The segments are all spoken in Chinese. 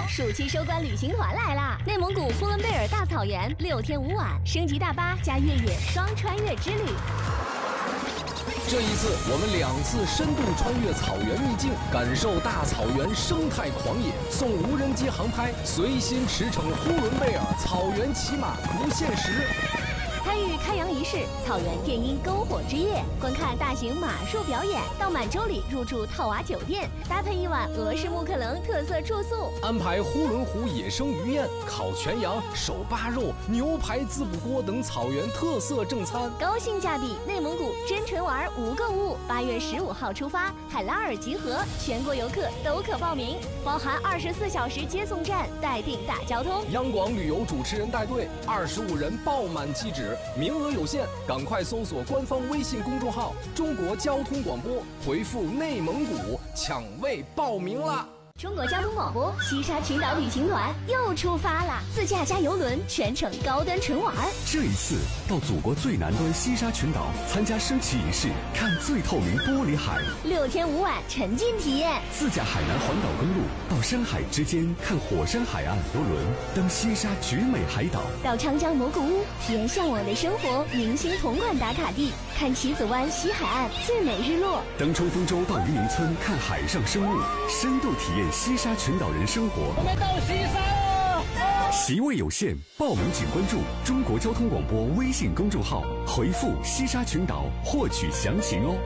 暑期收官旅行团来啦！内蒙古呼伦贝尔大草原6天5晚，升级大巴加越野双穿越之旅。 这一次，我们2次深度穿越草原秘境，感受大草原生态狂野，送无人机航拍，随心驰骋呼伦贝尔草原骑马不限时。 参与开阳仪式、草原电音篝火之夜，观看大型马术表演，到满洲里入住套娃酒店，搭配1晚俄式木克棱特色住宿， 安排呼伦湖野生鱼宴、烤全羊、手扒肉、牛排滋补锅等草原特色正餐， 高性价比内蒙古真纯玩无购物。8月15号出发，海拉尔集合，全国游客都可报名，包含24小时接送站，待定大交通。 央广旅游主持人带队，25人爆满机止，名额有限，赶快搜索官方微信公众号“中国交通广播”，回复“内蒙古”抢位报名啦！ 中国交通广播西沙群岛旅行团又出发了，自驾加游轮，全程高端纯玩。 这一次到祖国最南端西沙群岛参加升旗仪式，看最透明玻璃海 ，6天5晚沉浸体验， 自驾海南环岛公路到山海之间看火山海岸游轮，登西沙绝美海岛， 到长江蘑菇屋体验向往的生活明星同款打卡地，看棋子湾西海岸最美日落， 登冲锋舟到渔民村看海上生物，深度体验西沙群岛人生活。 我们到西沙了， 席位有限，报名请关注中国交通广播微信公众号，回复西沙群岛获取详情哦。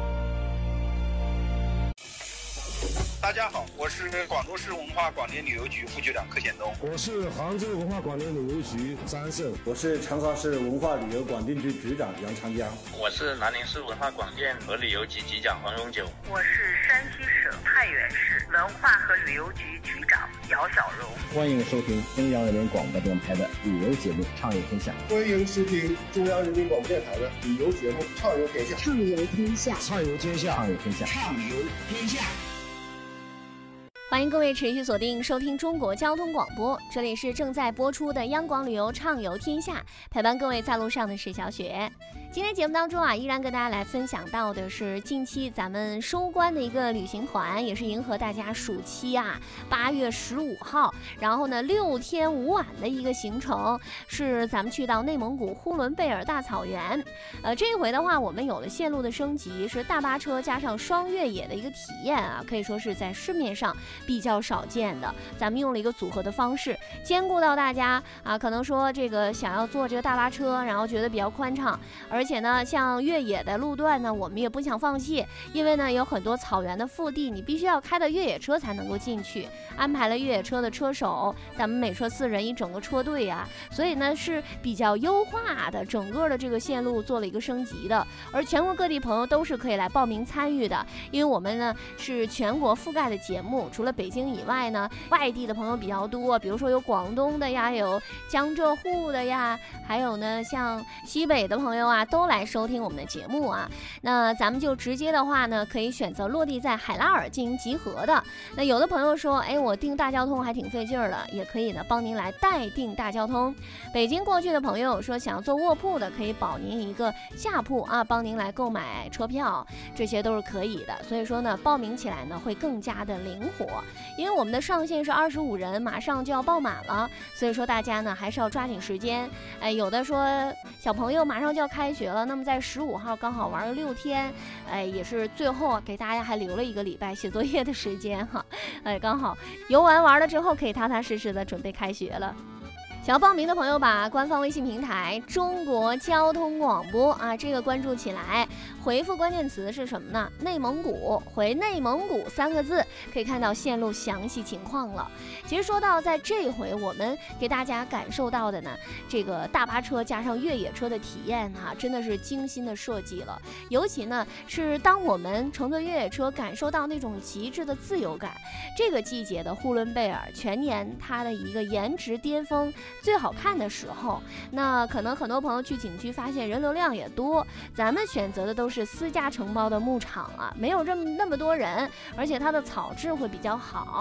大家好，我是广州市文化广电旅游局副局长柯显东。 我是杭州文化广电旅游局张胜。 我是长沙市文化旅游广电局局长杨长江。 我是南宁市文化广电和旅游局局长黄永久。 我是山西省太原市文化和旅游局局长姚小荣。 欢迎收听中央人民广播电台的旅游节目《畅游天下》。 欢迎收听中央人民广播电台的旅游节目《畅游天下》。 畅游天下， 畅游天下， 畅游天下， 畅游天下。 欢迎各位持续锁定收听中国交通广播，这里是正在播出的央广旅游畅游天下，陪伴各位在路上的是小雪。今天节目当中啊，依然跟大家来分享到的是近期咱们收官的一个旅行团，也是迎合大家暑期啊，8月15号，然后呢6天5晚的一个行程，是咱们去到内蒙古呼伦贝尔大草原。这一回的话，我们有了线路的升级，是大巴车加上双越野的一个体验啊，可以说是在市面上比较少见的。咱们用了一个组合的方式，兼顾到大家啊，可能说这个想要坐这个大巴车，然后觉得比较宽敞，而且呢，像越野的路段呢，我们也不想放弃，因为呢有很多草原的腹地，你必须要开的越野车才能够进去。安排了越野车的车手，咱们每车4人一整个车队啊，所以呢是比较优化的，整个的这个线路做了一个升级的。而全国各地朋友都是可以来报名参与的，因为我们呢是全国覆盖的节目，除了北京以外呢，外地的朋友比较多，比如说有广东的呀，有江浙沪的呀，还有呢像西北的朋友啊，都来收听我们的节目啊。那咱们就直接的话呢，可以选择落地在海拉尔进行集合的。那有的朋友说，哎，我订大交通还挺费劲儿的，也可以呢帮您来代订大交通。北京过去的朋友说想要做卧铺的，可以保您一个下铺啊，帮您来购买车票，这些都是可以的。所以说呢，报名起来呢会更加的灵活。因为我们的上限是25人，马上就要爆满了，所以说大家呢还是要抓紧时间。哎，有的说小朋友马上就要开学了，那么在15号刚好玩了6天，哎，也是最后给大家还留了1个礼拜写作业的时间哈，哎，刚好游玩了之后可以踏踏实实的准备开学了。想要报名的朋友把官方微信平台中国交通广播啊这个关注起来，回复关键词是什么呢？内蒙古，回内蒙古3个字，可以看到线路详细情况了。其实说到在这回我们给大家感受到的呢，这个大巴车加上越野车的体验啊，真的是精心的设计了。尤其呢是当我们乘坐越野车感受到那种极致的自由感，这个季节的呼伦贝尔全年它的一个颜值巅峰最好看的时候，那可能很多朋友去景区发现人流量也多，咱们选择的都是私家承包的牧场啊，没有那么多人，而且它的草质会比较好。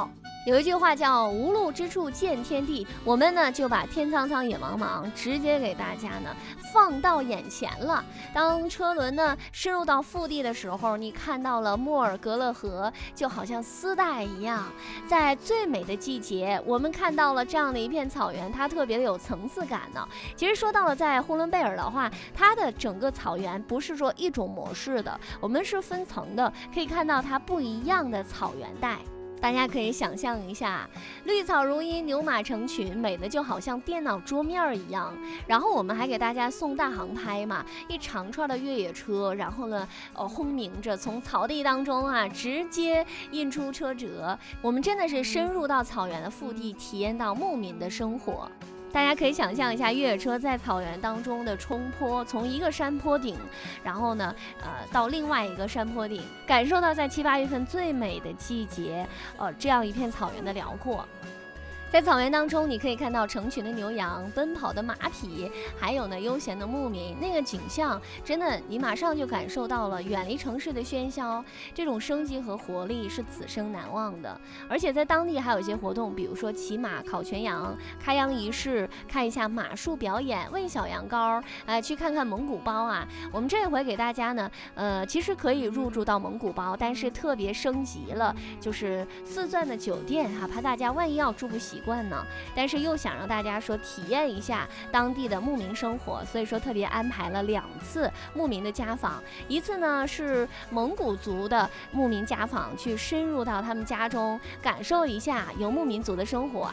有一句话叫无路之处见天地，我们呢就把天苍苍野茫茫直接给大家呢放到眼前了。当车轮呢深入到腹地的时候，你看到了莫尔格勒河就好像丝带一样。在最美的季节，我们看到了这样的一片草原，它特别的有层次感呢。其实说到了在呼伦贝尔的话，它的整个草原不是说一种模式的，我们是分层的，可以看到它不一样的草原带。大家可以想象一下，绿草如茵，牛马成群，美的就好像电脑桌面一样。然后我们还给大家送大航拍嘛，一长串的越野车，然后呢，轰鸣着从草地当中啊，直接印出车辙。我们真的是深入到草原的腹地，体验到牧民的生活。大家可以想象一下越野车在草原当中的冲坡，从一个山坡顶，然后呢，到另外一个山坡顶，感受到在7、8月份最美的季节，这样一片草原的辽阔。在草原当中，你可以看到成群的牛羊、奔跑的马匹，还有呢悠闲的牧民，那个景象真的，你马上就感受到了远离城市的喧嚣，这种生机和活力是此生难忘的。而且在当地还有一些活动，比如说骑马、烤全羊、开羊仪式，看一下马术表演、喂小羊羔，去看看蒙古包啊。我们这回给大家呢，其实可以入住到蒙古包，但是特别升级了，就是4钻的酒店哈，怕大家万一要住不习惯呢，但是又想让大家说体验一下当地的牧民生活，所以说特别安排了2次牧民的家访，一次呢是蒙古族的牧民家访，去深入到他们家中感受一下游牧民族的生活，